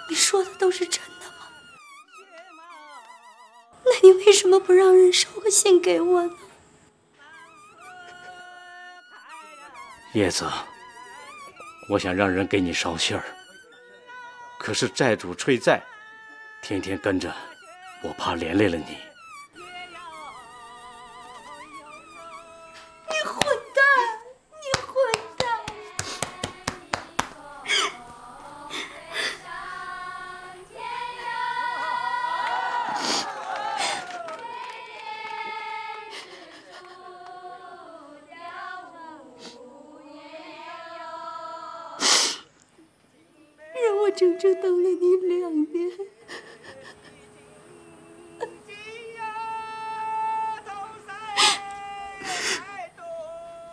你说的都是真的吗？那你为什么不让人捎个信给我呢？ 叶子，我想让人给你捎信儿，可是债主催债，天天跟着，我怕连累了你。 你混蛋！你混蛋！让我整整等了你2年。